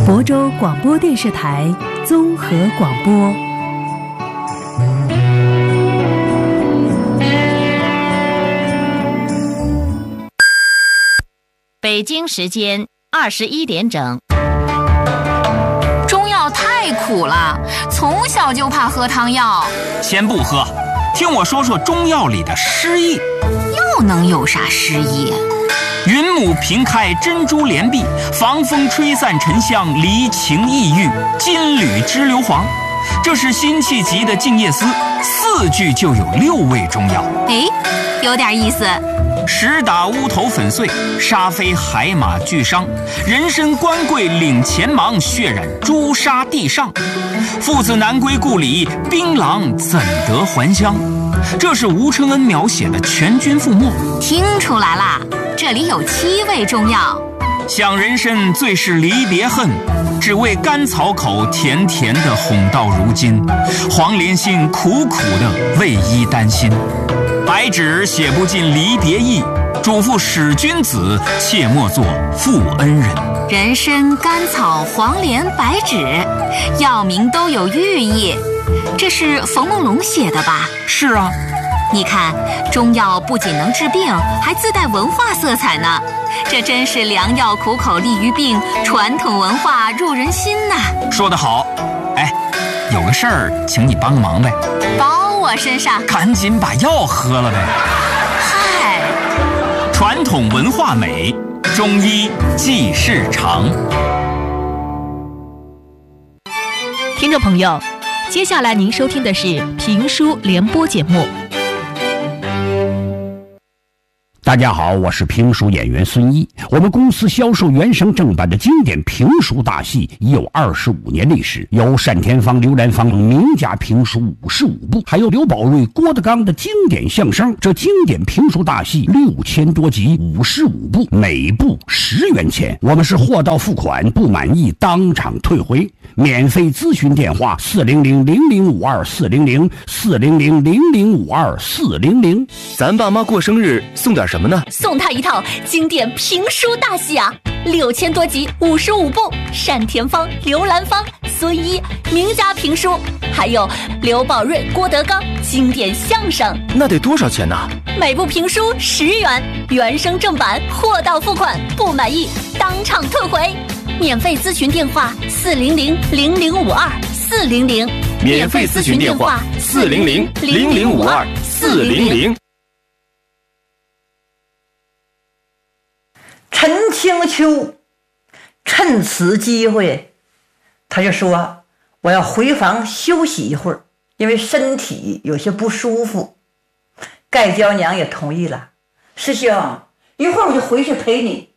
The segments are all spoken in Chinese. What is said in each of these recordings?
亳州广播电视台综合广播。 北京时间21点整。 中药太苦了，从小就怕喝汤药。 先不喝，听我说说中药里的诗意。 又能有啥诗意？ 云母平开珍珠帘碧，防风吹散沉香离情抑郁，金缕织硫磺。这是辛弃疾的《静夜思》，4句就有6味中药。 哎，有点意思。 石打乌头粉碎，沙飞海马俱伤。人参官贵领前忙，血染朱砂地上。父子难归故里，槟榔怎得还乡？这是吴承恩描写的全军覆没。 听出来啦，这里有7味中药。 想人参最是离别恨，只为甘草口甜甜的哄到如今。黄连心苦苦的为伊担心。白纸写不尽离别意，嘱咐使君子，切莫作负恩人。 人参、甘草、黄连、白芷，药名都有寓意。这是冯梦龙写的吧？ 是啊。 你看，中药不仅能治病，还自带文化色彩呢。这真是良药苦口利于病，传统文化入人心呐。 说得好。哎，有个事儿请你帮个忙呗。 包我身上。 赶紧把药喝了呗。 嗨， 传统文化美，中医记事长。 听众朋友，接下来您收听的是评书联播节目。 大家好，我是评书演员孙一。我们公司销售原声正版的经典评书大戏已有25年历史，有单田芳、刘兰芳名家评书55部，还有刘宝瑞、郭德纲的经典相声。这经典评书大戏6000多集，55部，每部10元钱。我们是货到付款，不满意当场退回。免费咨询电话400-0052-400，400-0052-400。 咱爸妈过生日送点什么呢？ 送他一套经典评书大戏啊，6000多集，55部，单田芳、刘兰芳、孙一名家评书，还有刘宝瑞、郭德纲经典相声。 那得多少钱呢？ 每部评书10元，原声正版，货到付款，不满意当场退回。免费咨询电话400-0052-400， 免费咨询电话400-0052-400。 陈清秋趁此机会，他就说我要回房休息一会儿，因为身体有些不舒服。盖娇娘也同意了，师兄，一会儿我就回去陪你。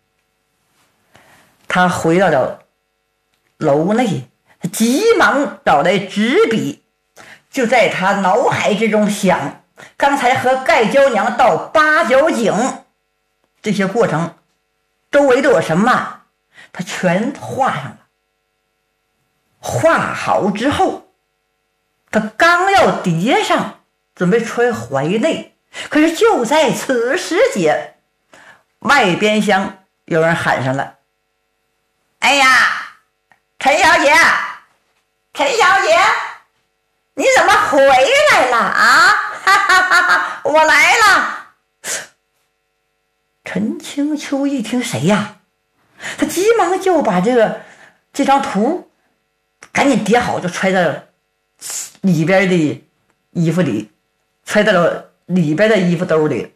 他回到了楼内，急忙找来纸笔，就在他脑海之中想刚才和盖娇娘到八角井这些过程周围都有什么，他全画上了。画好之后，他刚要叠上，准备揣怀内，可是就在此时节，外边厢有人喊上了：“哎呀，陈小姐，陈小姐，你怎么回来了啊？哈哈哈哈，我来了。”陈清秋一听谁呀，他急忙就把这张图赶紧叠好，就揣到里边的衣服里，揣到了里边的衣服兜里。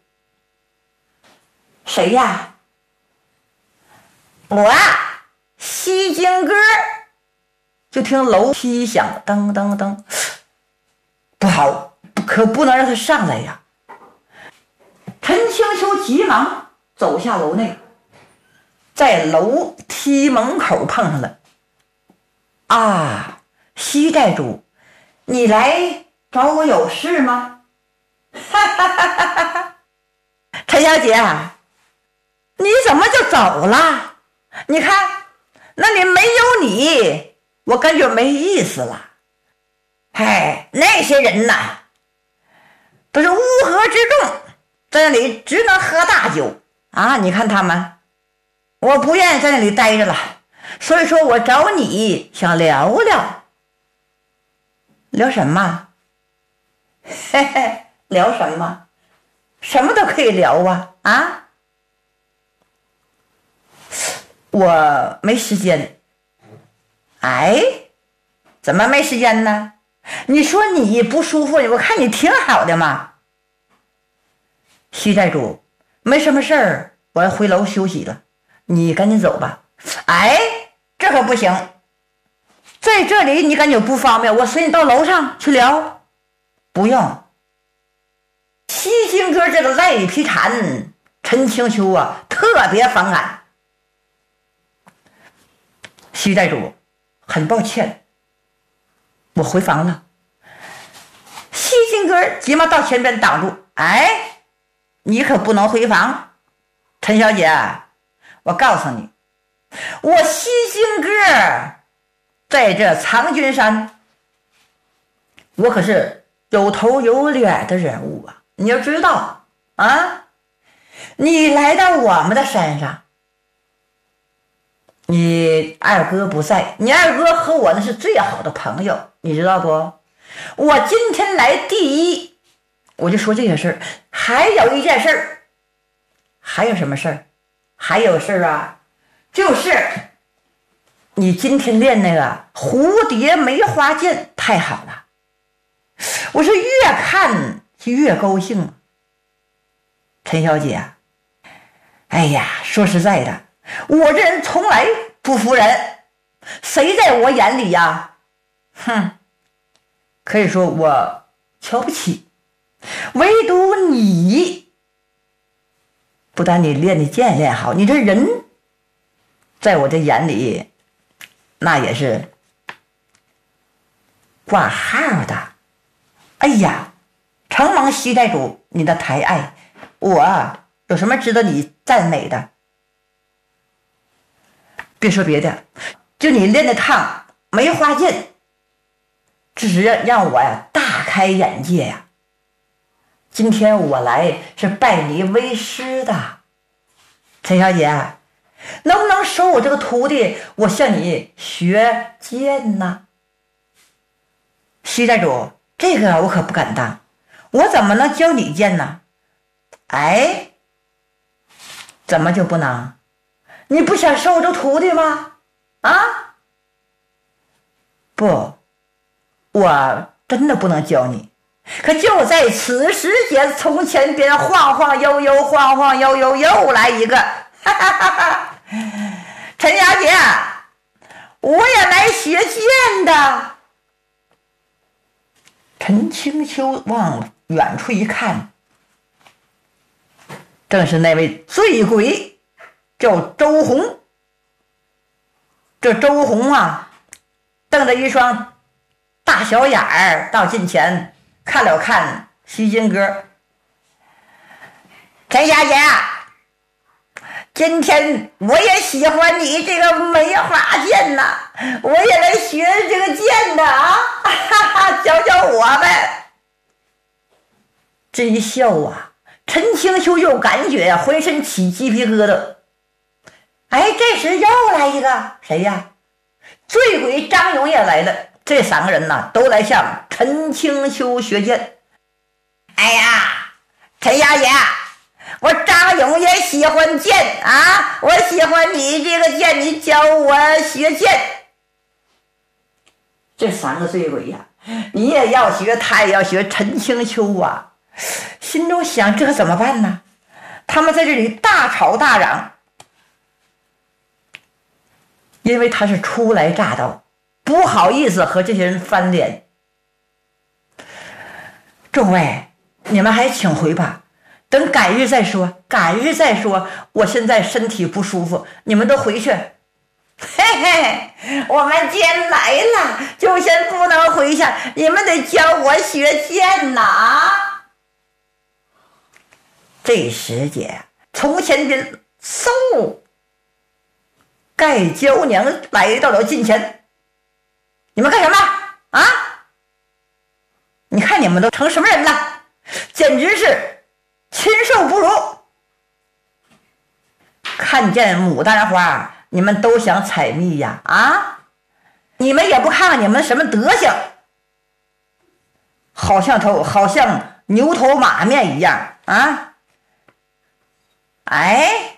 谁呀？我啊，西京歌。就听楼梯响，噔噔噔，不好，可不能让他上来呀。陈清秋急忙走下楼内，在楼梯门口碰上了。啊，西寨主，你来找我有事吗？哈哈哈哈哈！陈小姐，你怎么就走了？你看那里没有你，我感觉没意思了。哎，那些人呐，都是乌合之众，在那里只能喝大酒啊！你看他们，我不愿意在那里待着了， 所以说我找你想聊聊。聊什么？嘿嘿，聊什么？什么都可以聊啊！啊，我没时间。哎，怎么没时间呢？你说你不舒服，我看你挺好的嘛。徐寨主，没什么事儿，我要回楼休息了，你赶紧走吧。哎，这可不行，在这里你感觉不方便，我随你到楼上去聊。不用。西京哥这个赖皮蝉陈清秋啊，特别反感。徐寨主，很抱歉，我回房了。西京哥急忙到前边挡住。哎，你可不能回房。陈小姐，我告诉你，我西京哥在这苍君山，我可是有头有脸的人物啊！你要知道啊，你来到我们的山上，你二哥不在，你二哥和我那是最好的朋友，你知道不？我今天来第一，我就说这些事儿。还有一件事儿，还有什么事儿？还有事儿啊，就是你今天练那个蝴蝶梅花剑太好了，我是越看越高兴。陈小姐，哎呀，说实在的，我这人从来不服人，谁在我眼里呀，可以说我瞧不起，唯独你，不但你练的剑练好，你这人在我这眼里那也是挂号的。哎呀，承蒙西寨主你的抬爱，我有什么值得你赞美的？别说别的，就你练的趟梅花剑，这是让我呀大开眼界呀。今天我来是拜你为师的，陈小姐，能不能收我这个徒弟，我向你学剑呢？西寨主，这个我可不敢当，我怎么能教你剑呢？哎，怎么就不能？你不想收我这徒弟吗？啊，不，我真的不能教你。可就在此时间，从前边晃晃悠悠，晃晃悠悠，又来一个，哈哈哈哈！陈小姐，我也来学剑的。陈清秋往远处一看，正是那位醉鬼，叫周红。这周红啊，瞪着一双大小眼儿，到近前看了看西金哥。陈小姐，今天我也喜欢你这个梅花剑呐，我也来学这个剑的啊，哈哈，教教我呗。这一笑啊，陈清秋又感觉浑身起鸡皮疙瘩。哎，这时又来一个，谁呀？醉鬼张勇也来了。这三个人呢，都来向陈清秋学剑。哎呀，陈小姐，我张勇也喜欢剑啊，我喜欢你这个剑，你教我学剑。这三个醉鬼呀，你也要学，他也要学。陈清秋啊，心中想，这怎么办呢？他们在这里大吵大嚷，因为他是初来乍到，不好意思和这些人翻脸。众位，你们还请回吧，等改日再说，改日再说。我现在身体不舒服，你们都回去。嘿嘿，我们既然来了，就先不能回去，你们得教我学剑呐。这时节，从前边嗖，盖娇娘来到了近前。你们干什么啊？你看你们都成什么人了，简直是禽兽不如。看见牡丹花， 你们都想采蜜呀？啊，你们也不看看你们什么德行，好像牛头马面一样啊！哎，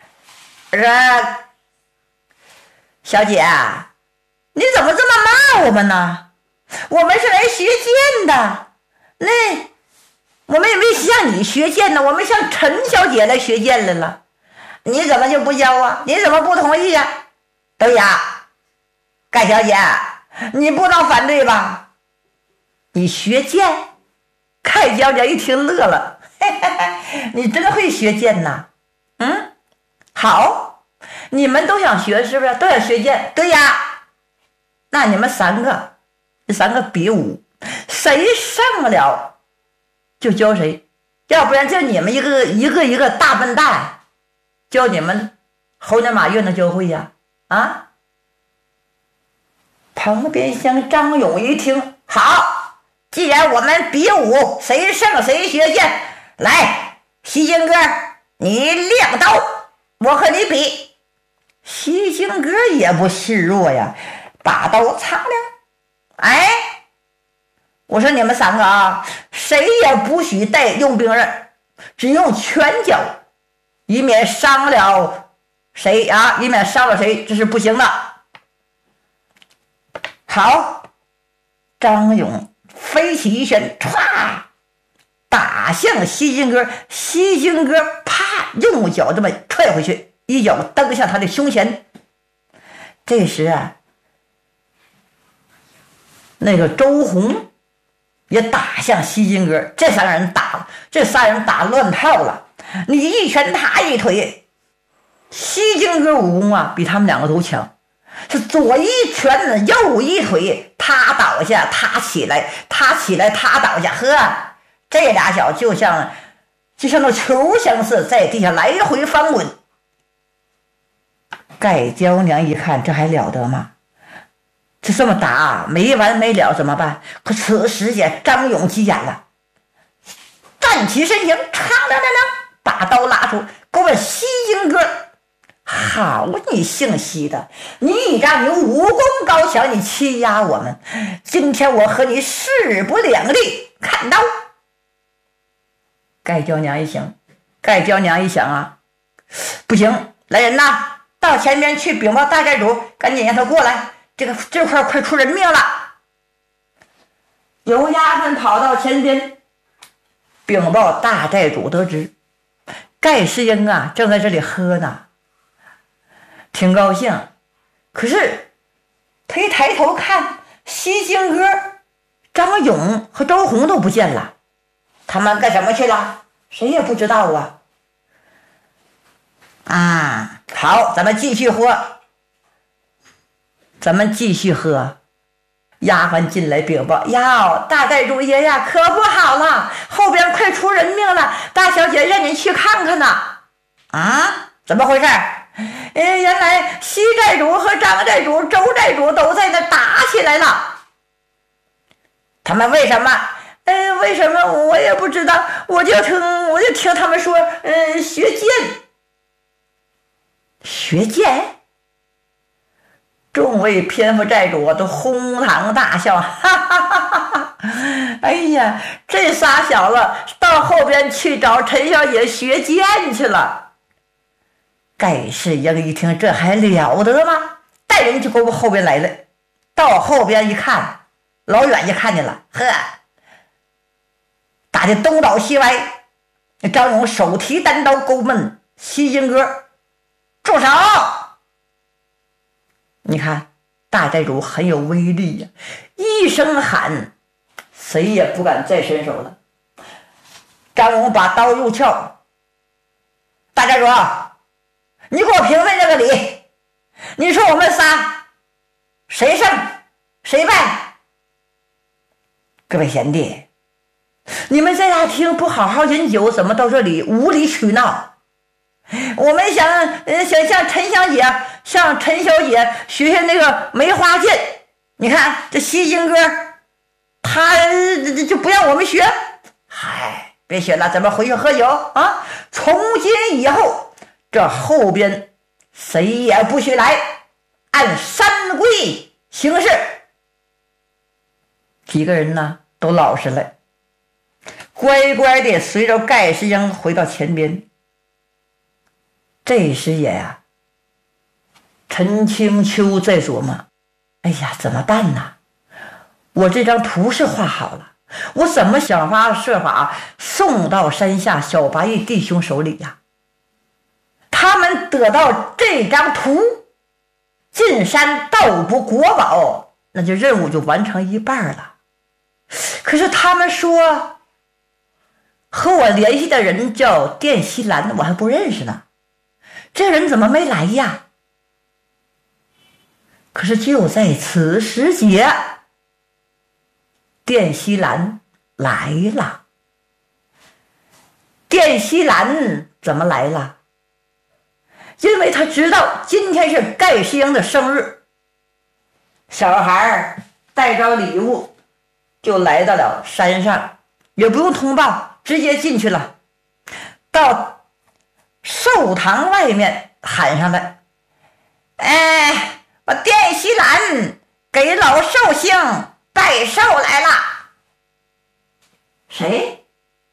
小姐，你怎么这么骂我们呢？我们是来学剑的，我们也没向你学剑呢，我们向陈小姐来学剑来了。你怎么就不教啊？你怎么不同意呀？对呀，盖小姐，你不能反对吧？你学剑？盖小姐一听乐了，嘿嘿嘿，你真会学剑呐？好，你们都想学是不是？都想学剑？对呀，那你们三个比武，谁胜了就教谁，要不然就你们一个大笨蛋教你们猴年马月能教会呀？啊！旁边乡张勇一听，好，既然我们比武，谁胜谁学剑。来，西京哥，你亮刀，我和你比。西京哥也不示弱呀，把刀擦亮。哎，我说你们三个啊，谁也不许带用兵刃，只用拳脚，以免伤了谁啊！以免伤了谁，这是不行的。好，张勇飞起一拳，唰，打向西京哥。西京哥啪，用脚这么踹回去，一脚蹬向他的胸前。这时啊，那个周红也打向西京哥，这三人打乱套了。你一拳他一腿，西京哥武功啊比他们两个都强。是左一拳呢，右一腿，他倒下他起来，他起来他倒下，呵，这俩小子就像那球相似，在地下来回翻滚。盖娇娘一看，这还了得吗？这么打没完没了怎么办？可此时间张勇急眼了，站起身形，嘡嘡嘡嘡，把刀拉出，给我问西京哥，好你姓西的，你倚仗你武功高强，你欺压我们，今天我和你势不两立，看刀。盖娇娘一想啊，不行，来人呐，到前边去禀报大寨主，赶紧让他过来，这块快出人命了。有丫鬟跑到前边禀报大寨主，得知盖世英啊正在这里喝呢，挺高兴。可是他一抬头看，西京哥、张勇和周红都不见了，他们干什么去了？谁也不知道啊。好，咱们继续喝。丫鬟进来禀报，呀，大寨主爷呀，可不好了，后边快出人命了，大小姐让你去看看呢。怎么回事？原来西寨主和张寨主、周寨主都在那打起来了。他们为什么？为什么我也不知道，我就听他们说，学剑。众位偏副寨主都哄堂大笑，哈哈哈哈！哎呀，这仨小子到后边去找陈小姐学剑去了。盖世英一听，这还了得吗？带人就给我后边来了。到后边一看，老远就看见了，呵，打的东倒西歪。张勇手提单刀勾闷西京哥，住手！你看大寨主很有威力呀，一声喊，谁也不敢再伸手了。张勇把刀又撬，大寨主，你给我评评这个理，你说我们仨谁胜谁败？各位贤弟，你们在大厅不好好饮酒，怎么到这里无理取闹？我们想向陈小姐学学那个梅花剑。你看这西京哥，他就不让我们学。嗨，别学了，咱们回去喝酒啊！从今以后，这后边谁也不许来，按三规行事。几个人呢都老实了，乖乖地随着盖世英回到前边。这时也呀，陈清秋在琢磨，哎呀，怎么办呢？我这张图是画好了，我怎么想法设法送到山下小八义弟兄手里呀？他们得到这张图，进山盗捕国宝，那就任务就完成一半了。可是他们说和我联系的人叫卞锡兰，我还不认识呢，这人怎么没来呀？可是就在此时节，卞锡兰来了。卞锡兰怎么来了？因为他知道今天是盖世英的生日，小孩带着礼物就来到了山上，也不用通报，直接进去了，到寿堂外面喊上来，哎，我卞锡兰给老寿星拜寿来了。谁？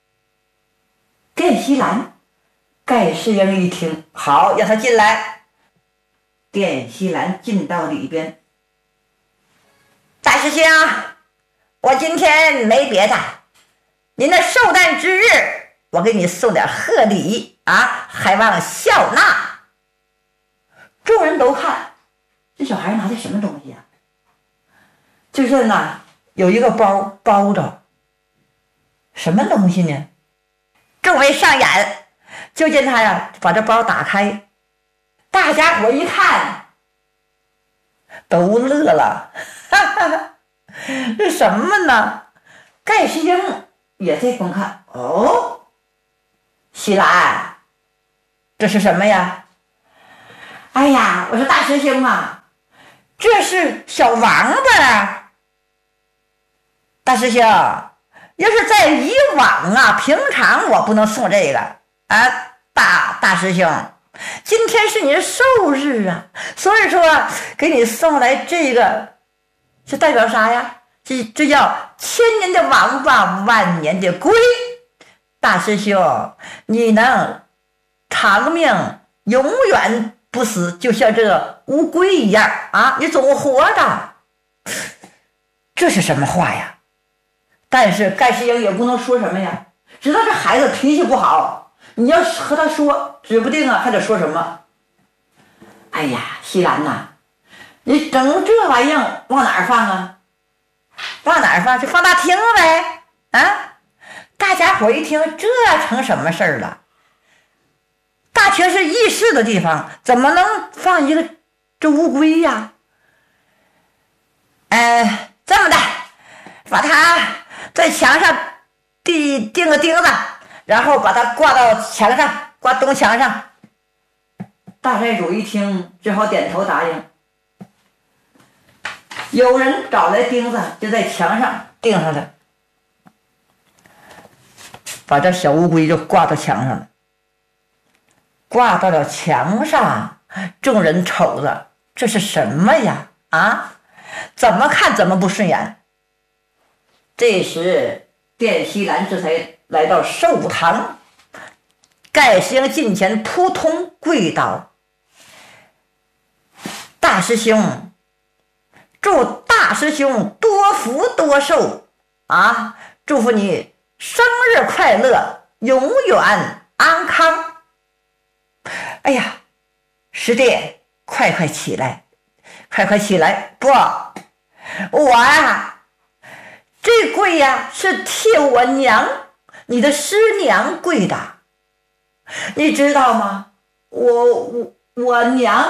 卞锡兰。盖世英一听，好，让他进来。卞锡兰进到里边，大师兄，我今天没别的，您的寿诞之日，我给你送点贺礼啊，还望笑纳。众人都看这小孩拿的什么东西啊？就是呢，有一个包包着什么东西呢？众位上眼，就见他呀把这包打开，大家伙一看都乐了，哈哈，这什么呢？盖世英也在观看。哦，锡兰，这是什么呀？哎呀，我说大师兄啊，这是小王八啊。大师兄，要是在以往啊，平常我不能送这个啊。大师兄，今天是你的寿日啊，所以说给你送来这个，这代表啥呀？这叫千年的王八，万年的龟。大师兄，你能长命永远不死，就像这个乌龟一样啊，你总活着。这是什么话呀？但是盖世英也不能说什么呀，知道这孩子脾气不好，你要和他说，指不定啊还得说什么。哎呀，锡兰呐，你整这玩意儿往哪儿放啊？往哪儿放？就放大厅呗啊！大家伙一听，这成什么事儿了？大厅是议事的地方，怎么能放一个这乌龟呀？这么的，把它在墙上钉个钉子，然后把它挂到墙上，挂东墙上。大寨主一听，只好点头答应。有人找来钉子，就在墙上钉上了，把这小乌龟就挂到墙上了。挂到了墙上，众人瞅着，这是什么呀？啊，怎么看怎么不顺眼。这时卞锡兰这才来到寿堂，盖世英近前扑通跪倒：大师兄，祝大师兄多福多寿啊！祝福你生日快乐，永远安康。哎呀，师弟，快起来，快起来！不，我啊，这跪呀是替我娘，你的师娘跪的，你知道吗？我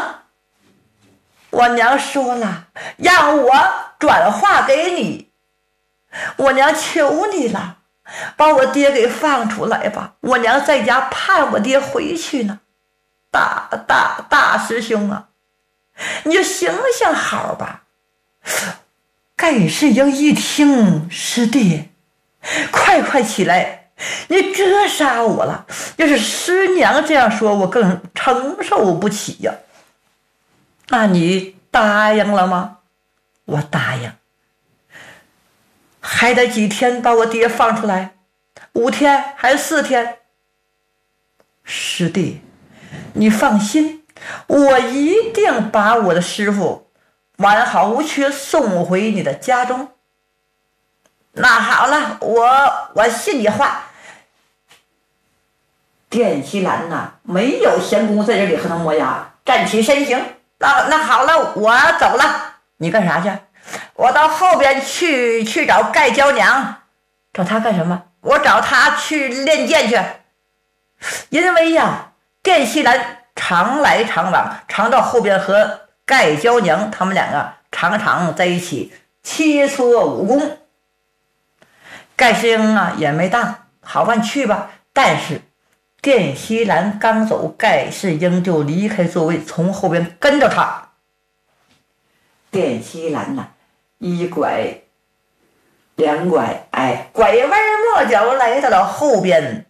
娘说了，让我转话给你。我娘求你了，把我爹给放出来吧，我娘在家盼我爹回去呢。大师兄啊，你就行行好吧。盖世英一听，师弟，快起来，你折杀我了。要是师娘这样说，我更承受不起呀。 那你答应了吗？我答应。还得几天把我爹放出来？5天还是4天？师弟，你放心，我一定把我的师傅完好无缺送回你的家中。那好了，我信你话。电锡兰呐，没有闲工在这里和他磨牙，站起身形。那好了，我走了。你干啥去？我到后边去找盖娇娘。找她干什么？我找她去练剑去。因为呀，电锡兰常来常往，常到后边和盖娇娘他们两个常常在一起切磋武功。盖世英啊也没当，好办去吧。但是电锡兰刚走，盖世英就离开座位，从后边跟着他。电锡兰呐，一拐2拐，拐弯抹角来到了后边。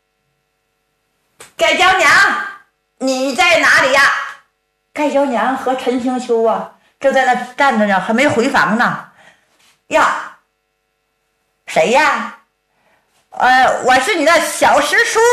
盖娇娘，你在哪里呀？盖娇娘和陈清秋啊正在那站着呢，还没回房呢。呀，谁呀？我是你的小师叔。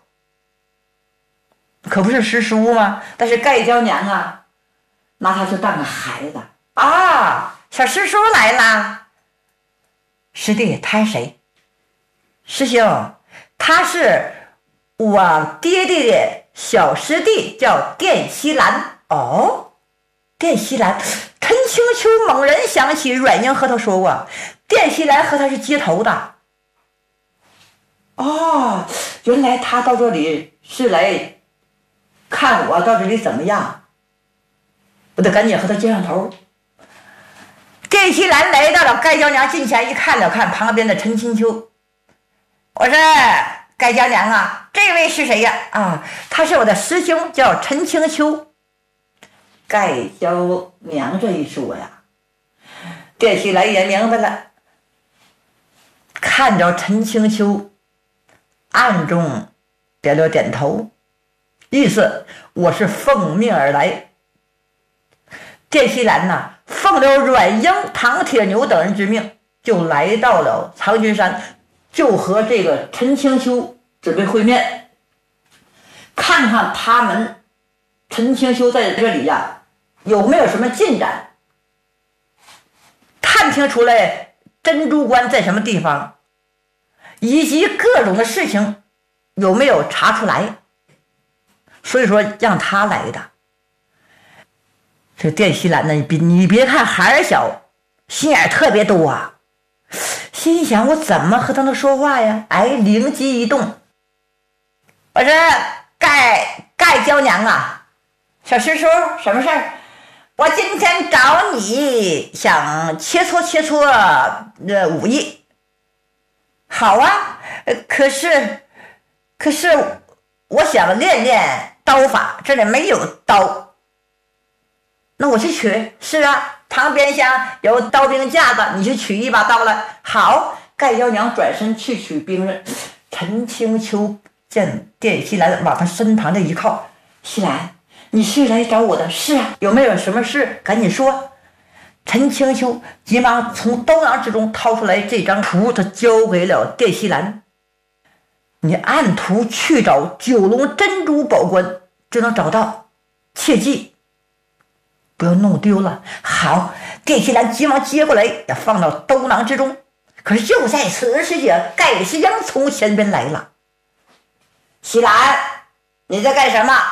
可不是师叔吗？但是盖娇娘啊拿他就当个孩子啊。小师叔来啦。师弟，他是谁？师兄，他是我爹爹的小师弟，叫电锡兰。哦，电锡兰。陈清秋猛然想起阮英和他说过，电锡兰和他是接头的。哦，原来他到这里是来看我到这里怎么样，我得赶紧和他接上头。电锡兰来到了盖娇娘近前，一看了看旁边的陈清秋，我说盖娇娘啊，这位是谁呀？他是我的师兄，叫陈清秋。盖娇娘这一说呀，电锡兰也明白了，看着陈清秋暗中点了点头，意思我是奉命而来。电锡兰呐，奉了阮英、唐铁牛等人之命，就来到了长君山，就和这个陈清秋准备会面，看看他们陈清秋在这里呀有没有什么进展，探听出来珍珠关在什么地方，以及各种的事情有没有查出来，所以说让他来的。这电锡兰呢，你别看孩儿小，心眼特别多啊。心想我怎么和他们说话呀？灵机一动，我说盖娇娘啊，小师叔，什么事儿？我今天找你，想切磋武艺。好啊，可是我想练练刀法，这里没有刀。那我去取。是啊，旁边厢有刀兵架子，你去取一把刀来。好，盖娇娘转身去取兵刃。陈清秋见电锡兰往他身旁这一靠，锡兰，你是来找我的？是啊，有没有什么事？赶紧说。陈清秋急忙从兜囊之中掏出来这张图，他交给了电锡兰。你按图去找九龙珍珠宝冠，就能找到，切记不要弄丢了。好，电锡兰急忙接过来，也放到兜囊之中。可是就在此时间，盖世英从前边来了。锡兰，你在干什么？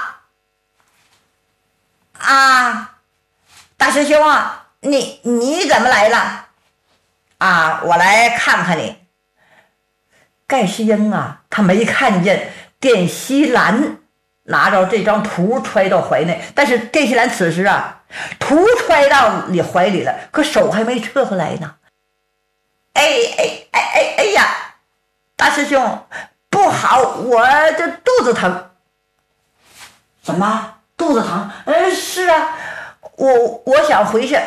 大师兄啊，你怎么来了？我来看看你。盖世英啊，他没看见电锡兰拿着这张图揣到怀内，但是电锡兰此时图揣到你怀里了，可手还没撤回来呢。哎呀，大师兄不好，我这肚子疼。什么？肚子疼？是啊，我想回去。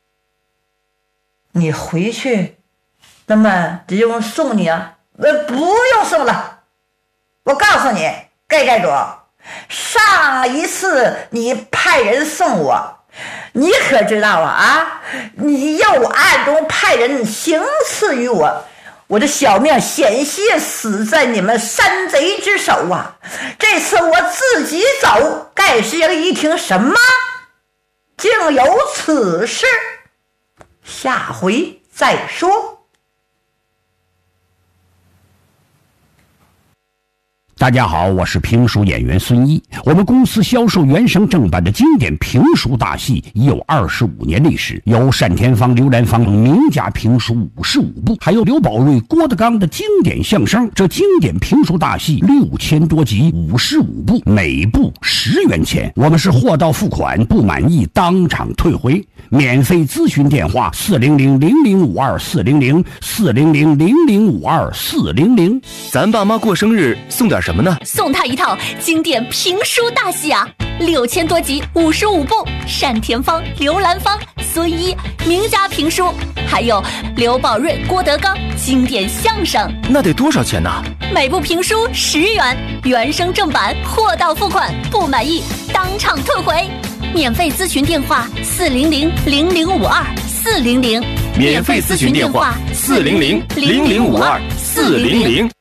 你回去，那么只用送你啊？不用送了。我告诉你，盖寨主，上一次你派人送我， 你可知道你又暗中派人行刺于我，我的小命险些死在你们山贼之手啊！这次我自己走，盖世人一听什么竟有此事，下回再说。 大家好，我是评书演员孙一。我们公司销售原声正版的经典评书大戏已有25年历史，有单田芳、刘兰芳名家评书55部，还有刘宝瑞、郭德纲的经典相声。这经典评书大戏6000多集，55部，每部10元钱。我们是货到付款，不满意当场退回。免费咨询电话400-0052-400，400-0052-400。 咱爸妈过生日送点什么呢？ 送他一套经典评书大戏啊，6000多集，55部，单田芳、刘兰芳、孙一名家评书，还有刘宝瑞、郭德纲经典相声。 那得多少钱呢？ 每部评书10元，原声正版，货到付款，不满意当场退回。免费咨询电话400-0052-400， 免费咨询电话400-0052-400。